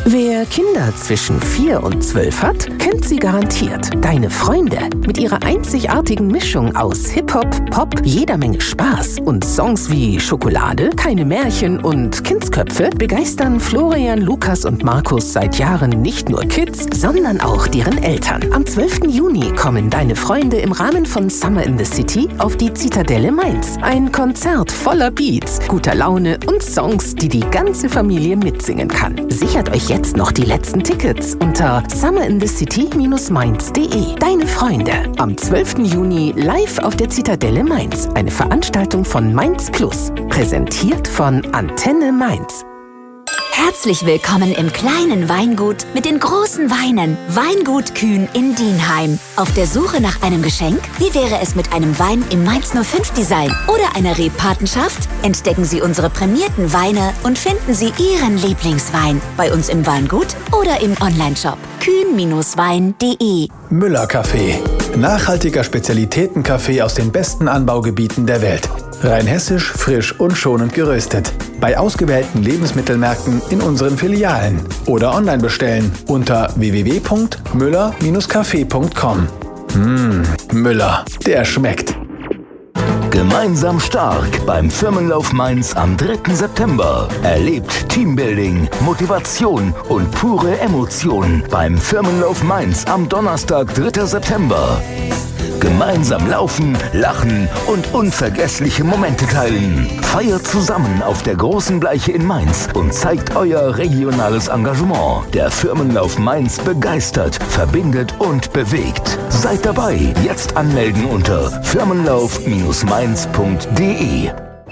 Wer Kinder zwischen 4 und 12 hat, kennt sie garantiert. Deine Freunde mit ihrer einzigartigen Mischung aus Hip-Hop, Pop, jeder Menge Spaß und Songs wie Schokolade, keine Märchen und Kindsköpfe begeistern Florian, Lukas und Markus seit Jahren nicht nur Kids, sondern auch deren Eltern. Am 12. Juni kommen deine Freunde im Rahmen von Summer in the City auf die Zitadelle Mainz. Ein Konzert voller Beats, guter Laune und Songs, die die ganze Familie mitsingen kann. Sichert euch jetzt noch die letzten Tickets unter summerinthecity-mainz.de. Deine Freunde am 12. Juni live auf der Zitadelle Mainz. Eine Veranstaltung von Mainz Plus. Präsentiert von Antenne Mainz. Herzlich willkommen im kleinen Weingut mit den großen Weinen. Weingut Kühn in Dienheim. Auf der Suche nach einem Geschenk? Wie wäre es mit einem Wein im Mainz 05 Design oder einer Rebpatenschaft? Entdecken Sie unsere prämierten Weine und finden Sie Ihren Lieblingswein bei uns im Weingut oder im Onlineshop kühn-wein.de. Müller Kaffee. Nachhaltiger Spezialitätenkaffee aus den besten Anbaugebieten der Welt. Rein hessisch, frisch und schonend geröstet. Bei ausgewählten Lebensmittelmärkten in unseren Filialen. Oder online bestellen unter www.müller-kaffee.com. Müller, der schmeckt. Gemeinsam stark beim Firmenlauf Mainz am 3. September. Erlebt Teambuilding, Motivation und pure Emotion beim Firmenlauf Mainz am Donnerstag, 3. September. Gemeinsam laufen, lachen und unvergessliche Momente teilen. Feiert zusammen auf der großen Bleiche in Mainz und zeigt euer regionales Engagement. Der Firmenlauf Mainz begeistert, verbindet und bewegt. Seid dabei. Jetzt anmelden unter firmenlauf-mainz.de.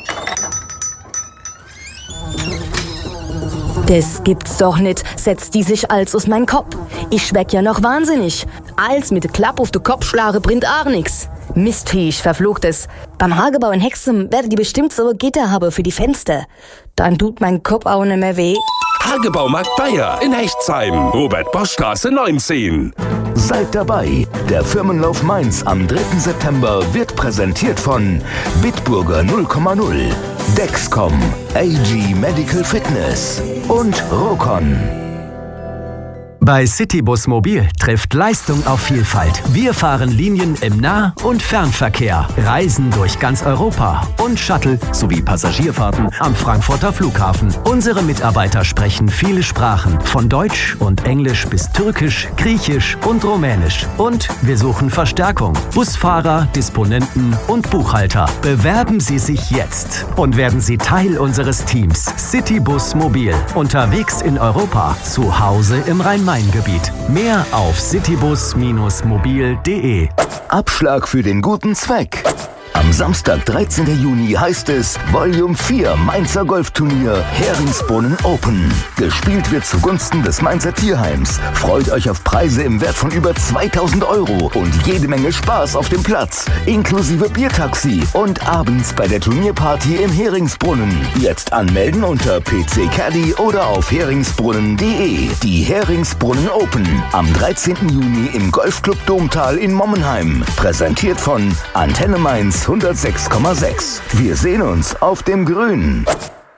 Das gibt's doch nicht, setzt die sich als aus mein Kopf. Ich schmeck ja noch wahnsinnig. Als mit der Klapp auf den Kopf schlage, bringt auch nix. Mistviech, verfluchtes. Beim Hagebau in Hexum werde die bestimmt so Gitter haben für die Fenster. Dann tut mein Kopf auch nicht mehr weh. Hagebaumarkt Bayer in Hechtsheim, Robert-Bosch-Straße 19. Seid dabei. Der Firmenlauf Mainz am 3. September wird präsentiert von Bitburger 0,0, Dexcom, AG Medical Fitness und Rokon. Bei Citybus Mobil trifft Leistung auf Vielfalt. Wir fahren Linien im Nah- und Fernverkehr, reisen durch ganz Europa und Shuttle sowie Passagierfahrten am Frankfurter Flughafen. Unsere Mitarbeiter sprechen viele Sprachen, von Deutsch und Englisch bis Türkisch, Griechisch und Rumänisch. Und wir suchen Verstärkung. Busfahrer, Disponenten und Buchhalter. Bewerben Sie sich jetzt und werden Sie Teil unseres Teams. Citybus Mobil. Unterwegs in Europa, zu Hause im Rhein-Main-Gebiet. Mehr auf citybus-mobil.de. Abschlag für den guten Zweck. Am Samstag, 13. Juni heißt es Volume 4 Mainzer Golfturnier Heringsbrunnen Open. Gespielt wird zugunsten des Mainzer Tierheims. Freut euch auf Preise im Wert von über 2000 € und jede Menge Spaß auf dem Platz, inklusive Biertaxi und abends bei der Turnierparty im Heringsbrunnen. Jetzt anmelden unter PC Caddy oder auf heringsbrunnen.de. Die Heringsbrunnen Open am 13. Juni im Golfclub Domtal in Mommenheim. Präsentiert von Antenne Mainz 106,6. Wir sehen uns auf dem Grün.